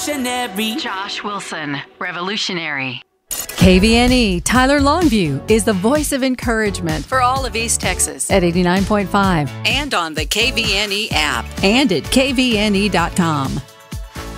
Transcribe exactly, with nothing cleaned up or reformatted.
revolutionary. Josh Wilson, revolutionary. K V N E Tyler Longview is the voice of encouragement for all of East Texas at eighty-nine point five and on the K V N E app and at K V N E dot com.